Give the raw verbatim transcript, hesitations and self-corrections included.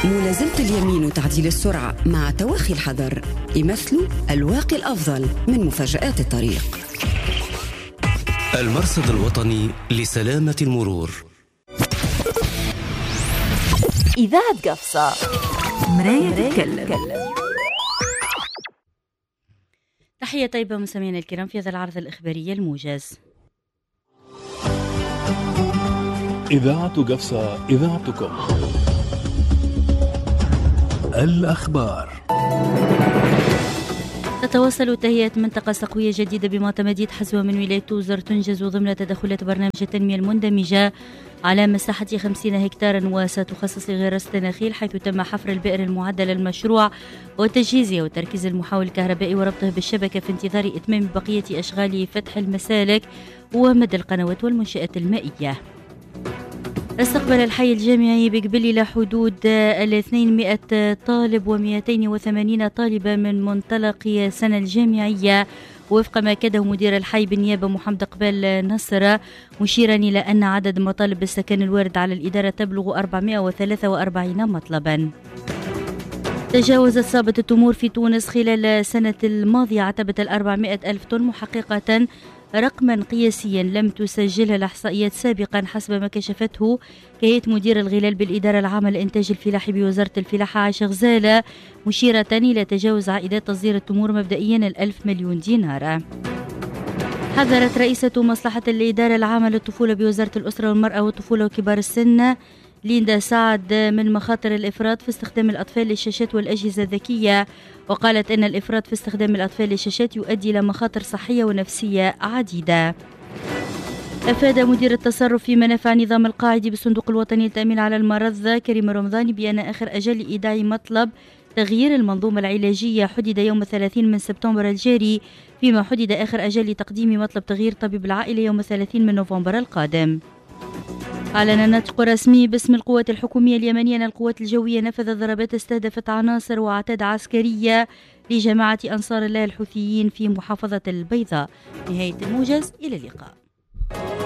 ملازمة اليمين وتعديل السرعة مع تواخي الحذر يمثلوا الواقي الأفضل من مفاجآت الطريق. المرصد الوطني لسلامة المرور. إذاعة قفصة، مراية تتكلم. تحية طيبة مستمعينا الكرام في هذا العرض الإخباري الموجز. إذاعة قفصة، إذاعتكم. الأخبار. تتواصل تهيئة منطقة سقوية جديدة بمعتمدية حزوة من ولاية توزر تنجز ضمن تدخلات برنامج التنمية المندمجة على مساحة خمسين هكتارا، وستخصص لغراسة النخيل، حيث تم حفر البئر المعدل المشروع وتجهيزه وتركيز المحول الكهربائي وربطه بالشبكة في انتظار إتمام بقية أشغال فتح المسالك ومد القنوات والمنشآت المائية. استقبل الحي الجامعي بقبلي إلى حدود اثنمائة طالب ومئتين وثمانين طالبة من منطلق السنة الجامعية، وفق ما كده مدير الحي بالنيابة محمد قبال نصر، مشيرا إلى أن عدد مطالب السكن الوارد على الإدارة تبلغ أربعمائة وثلاثة وأربعين مطلبا. تجاوزت صابة التمور في تونس خلال السنة الماضية عتبة الأربعمائة ألف طن، محققة رقما قياسيا لم تسجلها الإحصائيات سابقا حسب ما كشفته كهيئة مدير الغلال بالإدارة العامة لإنتاج الفلاحي بوزارة الفلاحة عائشة غزالة، مشيرة إلى تجاوز عائدات تصدير التمور مبدئيا الألف مليون دينار. حذرت رئيسة مصلحة الإدارة العامة للطفولة بوزارة الأسرة والمرأة والطفولة وكبار السن ليندا سعد من مخاطر الإفراط في استخدام الأطفال للشاشات والأجهزة الذكية، وقالت أن الإفراط في استخدام الأطفال للشاشات يؤدي إلى مخاطر صحية ونفسية عديدة. أفاد مدير التصرف في منافع نظام القاعدي بالصندوق الوطني للتأمين على المرض كريم رمضاني بأن آخر أجل إيداع مطلب تغيير المنظومة العلاجية حدد يوم الثلاثين من سبتمبر الجاري، فيما حدد آخر أجل لتقديم مطلب تغيير طبيب العائلة يوم الثلاثين من نوفمبر القادم. أعلن ناطق رسمي باسم القوات الحكومية اليمنية أن القوات الجوية نفذت ضربات استهدفت عناصر وأعتاد عسكرية لجماعة أنصار الله الحوثيين في محافظة البيضاء. نهاية الموجز، إلى اللقاء.